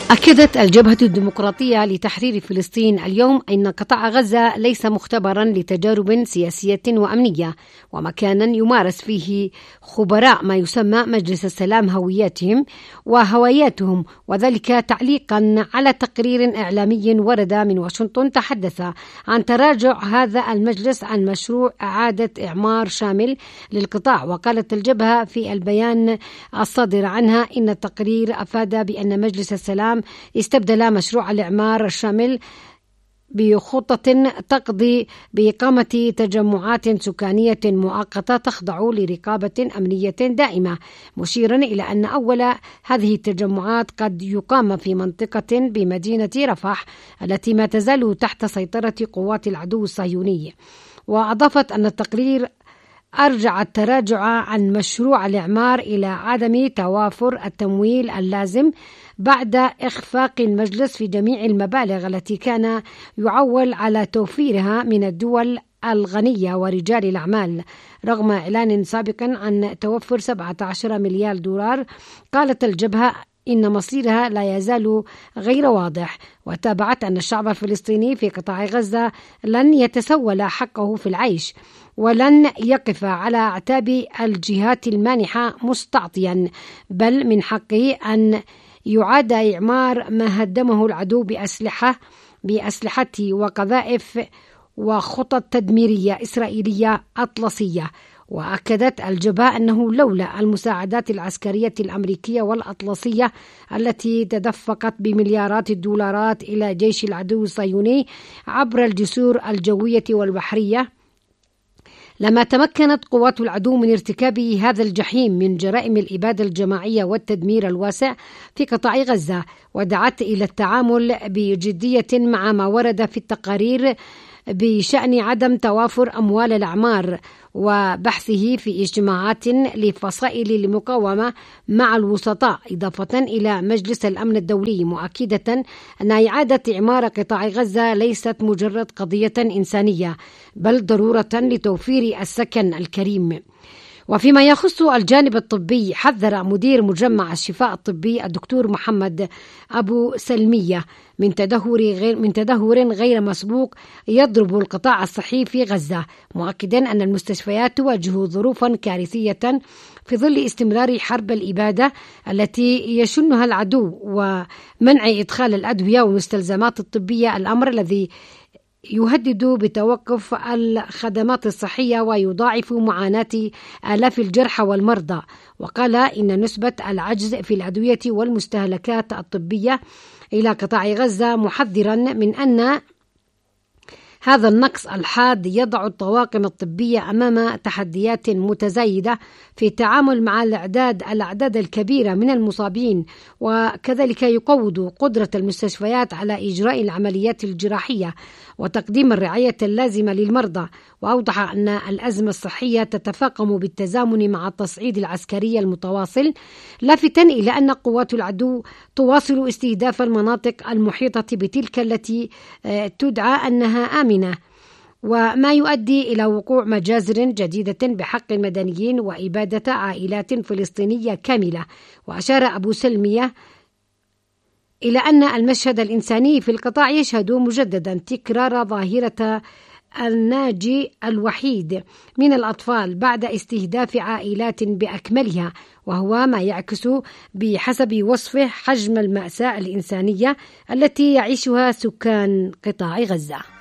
أكدت الجبهة الديمقراطية لتحرير فلسطين اليوم أن قطاع غزة ليس مختبرا لتجارب سياسية وأمنية ومكانا يمارس فيه خبراء ما يسمى مجلس السلام هوياتهم وهواياتهم، وذلك تعليقا على تقرير إعلامي ورد من واشنطن تحدث عن تراجع هذا المجلس عن مشروع إعادة إعمار شامل للقطاع. وقالت الجبهة في البيان الصادر عنها إن التقرير أفاد بأن مجلس السلام استبدل مشروع الإعمار الشامل بخطة تقضي بإقامة تجمعات سكانية مؤقتة تخضع لرقابة أمنية دائمة، مشيرا إلى أن أول هذه التجمعات قد يقام في منطقة بمدينة رفح التي ما تزال تحت سيطرة قوات العدو الصهيوني. وأضافت أن التقرير أرجع التراجع عن مشروع الإعمار إلى عدم توافر التمويل اللازم بعد إخفاق المجلس في جميع المبالغ التي كان يعول على توفيرها من الدول الغنية ورجال الأعمال، رغم إعلان سابق عن توفر 17 مليار دولار. قالت الجبهة إن مصيرها لا يزال غير واضح، وتابعت أن الشعب الفلسطيني في قطاع غزة لن يتسول حقه في العيش ولن يقف على أعتاب الجهات المانحة مستعطيا، بل من حقه أن يعاد إعمار ما هدمه العدو بأسلحته وقذائف وخطط تدميرية إسرائيلية أطلسية. وأكدت الجبهة أنه لولا المساعدات العسكرية الأمريكية والأطلسية التي تدفقت بمليارات الدولارات إلى جيش العدو الصهيوني عبر الجسور الجوية والبحرية لما تمكنت قوات العدو من ارتكاب هذا الجحيم من جرائم الإبادة الجماعية والتدمير الواسع في قطاع غزة. ودعت إلى التعامل بجدية مع ما ورد في التقارير بشأن عدم توافر أموال الأعمار وبحثه في اجتماعات لفصائل المقاومة مع الوسطاء، إضافة إلى مجلس الأمن الدولي، مؤكدة أن إعادة إعمار قطاع غزة ليست مجرد قضية إنسانية بل ضرورة لتوفير السكن الكريم. وفيما يخص الجانب الطبي، حذر مدير مجمع الشفاء الطبي الدكتور محمد أبو سلمية من تدهور غير مسبوق يضرب القطاع الصحي في غزة، مؤكدا أن المستشفيات تواجه ظروفا كارثية في ظل استمرار حرب الإبادة التي يشنها العدو ومنع إدخال الأدوية والمستلزمات الطبية، الأمر الذي يهدد بتوقف الخدمات الصحية ويضاعف معاناة آلاف الجرحى والمرضى. وقال إن نسبة العجز في الأدوية والمستهلكات الطبية إلى قطاع غزة، محذرا من أن هذا النقص الحاد يضع الطواقم الطبية أمام تحديات متزايدة في التعامل مع الأعداد الكبيرة من المصابين، وكذلك يقوض قدرة المستشفيات على إجراء العمليات الجراحية وتقديم الرعاية اللازمة للمرضى. وأوضح أن الأزمة الصحية تتفاقم بالتزامن مع التصعيد العسكري المتواصل، لافتا إلى أن قوات العدو تواصل استهداف المناطق المحيطة بتلك التي تدعى أنها آمنة، وما يؤدي إلى وقوع مجازر جديدة بحق المدنيين وإبادة عائلات فلسطينية كاملة. وأشار أبو سلمية إلى أن المشهد الإنساني في القطاع يشهد مجددا تكرار ظاهرة الناجي الوحيد من الأطفال بعد استهداف عائلات بأكملها، وهو ما يعكس بحسب وصفه حجم المأساة الإنسانية التي يعيشها سكان قطاع غزة.